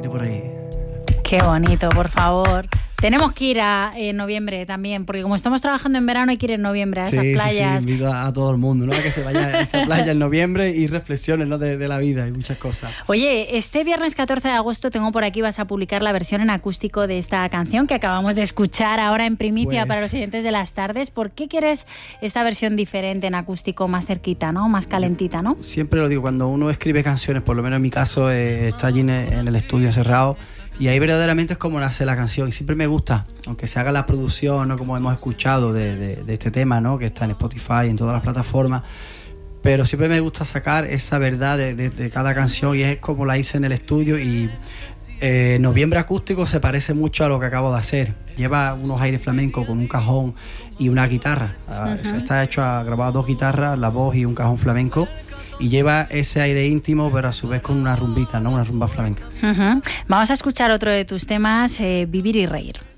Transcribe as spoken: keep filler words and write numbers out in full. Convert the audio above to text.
por ahí. Qué bonito, por favor. Tenemos que ir a, en noviembre también, porque como estamos trabajando en verano hay que ir en noviembre a esas sí, playas. Sí, sí, invito a, a todo el mundo, ¿no? A que se vaya a esa playa en noviembre y reflexiones, ¿no? de, de la vida y muchas cosas. Oye, este viernes catorce de agosto tengo por aquí, vas a publicar la versión en acústico de esta canción que acabamos de escuchar ahora en primicia pues, para los oyentes de las tardes. ¿Por qué quieres esta versión diferente en acústico más cerquita, ¿no? Más calentita, ¿no? Siempre lo digo, cuando uno escribe canciones, por lo menos en mi caso, eh, está allí en el, en el estudio cerrado. Y ahí verdaderamente es como nace la canción. Y siempre me gusta, aunque se haga la producción, ¿no? Como hemos escuchado de, de, de este tema, ¿no? Que está en Spotify, en todas las plataformas. Pero siempre me gusta sacar esa verdad de, de, de cada canción y es como la hice en el estudio. Y eh, Noviembre Acústico se parece mucho a lo que acabo de hacer. Lleva unos aires flamencos con un cajón y una guitarra. Uh-huh. Está hecho, a grabar dos guitarras, la voz y un cajón flamenco. Y lleva ese aire íntimo, pero a su vez con una rumbita, ¿no? Una rumba flamenca. Uh-huh. Vamos a escuchar otro de tus temas, eh, Vivir y Reír.